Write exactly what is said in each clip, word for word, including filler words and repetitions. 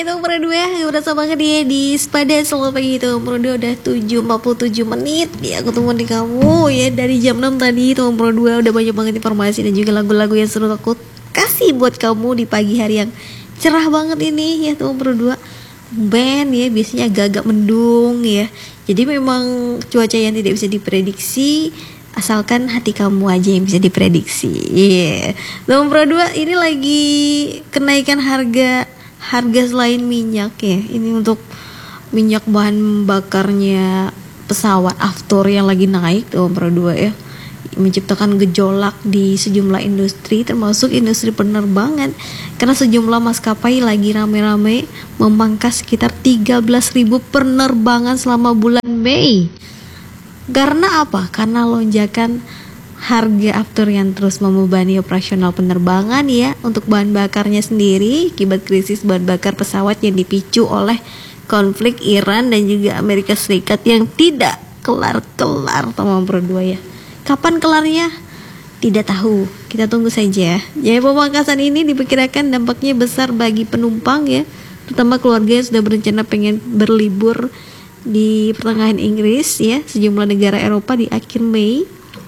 pagi teman Pro dua, berasa banget ya di Sepada. Selamat pagi teman Pro dua, udah tujuh empat puluh tujuh menit ya aku temuin di kamu ya. Dari jam enam tadi teman Pro dua udah banyak banget informasi dan juga lagu-lagu yang seru aku kasih buat kamu di pagi hari yang cerah banget ini ya teman Pro dua. Band ya biasanya agak-agak mendung ya. Jadi memang cuaca yang tidak bisa diprediksi, asalkan hati kamu aja yang bisa diprediksi. Iya. Yeah. Teman Pro dua, ini lagi kenaikan harga harga selain minyak ya. Ini untuk minyak bahan bakarnya pesawat Aftur yang lagi naik teman Pro dua ya. Menciptakan gejolak di sejumlah industri termasuk industri penerbangan karena sejumlah maskapai lagi rame-rame memangkas sekitar tiga belas ribu penerbangan selama bulan Mei. Karena apa? Karena lonjakan harga Aftur yang terus membebani operasional penerbangan ya. Untuk bahan bakarnya sendiri akibat krisis bahan bakar pesawat yang dipicu oleh konflik Iran dan juga Amerika Serikat yang tidak kelar-kelar teman Pro dua ya. Kapan kelarnya? Tidak tahu, kita tunggu saja. Jadi pemangkasan ini diperkirakan dampaknya besar bagi penumpang ya, terutama keluarga yang sudah berencana pengen berlibur di pertengahan Inggris ya, sejumlah negara Eropa di akhir Mei.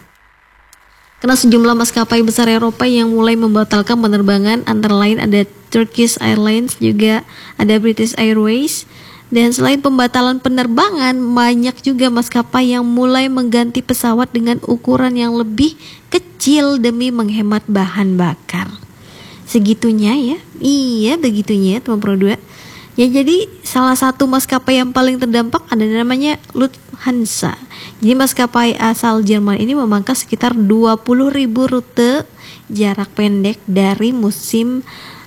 Karena sejumlah maskapai besar Eropa yang mulai membatalkan penerbangan, antara lain ada Turkish Airlines, juga ada British Airways. Dan selain pembatalan penerbangan, banyak juga maskapai yang mulai mengganti pesawat dengan ukuran yang lebih kecil demi menghemat bahan bakar. Segitunya ya, iya begitunya teman Pro dua. Ya jadi salah satu maskapai yang paling terdampak ada namanya Lufthansa. Jadi maskapai asal Jerman ini memangkas sekitar dua puluh ribu rute jarak pendek dari musim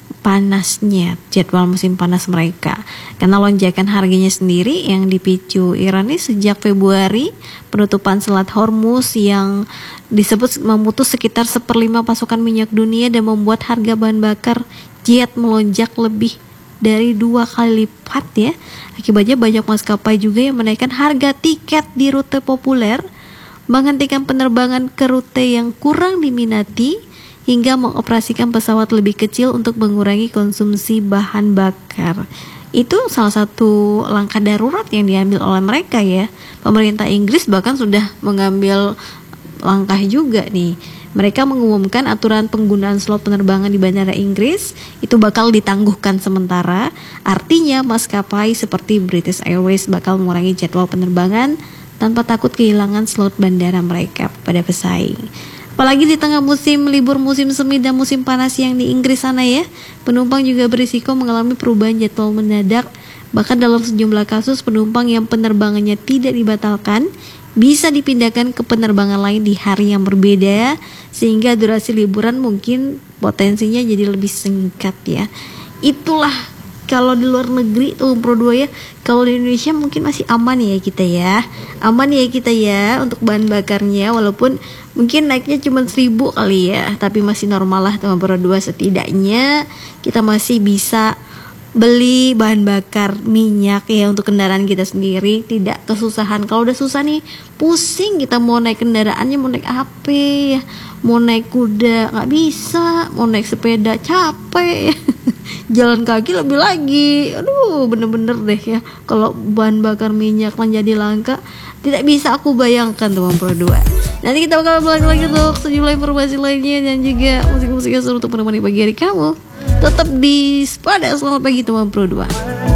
panasnya, jadwal musim panas mereka. Karena lonjakan harganya sendiri yang dipicu Iran ini sejak Februari, penutupan Selat Hormuz yang disebut memutus sekitar seperlima pasokan minyak dunia dan membuat harga bahan bakar jet melonjak lebih dari dua kali lipat ya. Akibatnya banyak maskapai juga yang menaikkan harga tiket di rute populer, menghentikan penerbangan ke rute yang kurang diminati, hingga mengoperasikan pesawat lebih kecil untuk mengurangi konsumsi bahan bakar. Itu salah satu langkah darurat yang diambil oleh mereka ya. Pemerintah Inggris bahkan sudah mengambil langkah juga nih. Mereka mengumumkan aturan penggunaan slot penerbangan di Bandara Inggris itu bakal ditangguhkan sementara. Artinya maskapai seperti British Airways bakal mengurangi jadwal penerbangan tanpa takut kehilangan slot bandara mereka pada pesaing. Apalagi di tengah musim libur musim semi dan musim panas yang di Inggris sana ya, penumpang juga berisiko mengalami perubahan jadwal mendadak. Bahkan dalam sejumlah kasus penumpang yang penerbangannya tidak dibatalkan bisa dipindahkan ke penerbangan lain di hari yang berbeda, sehingga durasi liburan mungkin potensinya jadi lebih singkat ya. Itulah kalau di luar negeri tuh Pro dua ya. Kalau di Indonesia mungkin masih aman ya kita ya. Aman ya kita ya untuk bahan bakarnya, walaupun mungkin naiknya cuma seribu kali ya, tapi masih normal lah teman Pro dua. Setidaknya kita masih bisa beli bahan bakar minyak ya untuk kendaraan kita sendiri, tidak kesusahan. Kalau udah susah nih, pusing kita mau naik kendaraannya, mau naik apa ya, mau naik kuda nggak bisa, mau naik sepeda capek, jalan kaki lebih lagi. Aduh bener-bener deh ya, kalau bahan bakar minyak menjadi langka, tidak bisa aku bayangkan teman Pro dua. Nanti kita bakal balik lagi untuk sejumlah informasi lainnya dan juga musik-musik yang seru untuk menemani pagi hari kamu. Tetap di Sepada. Selamat pagi teman Pro dua.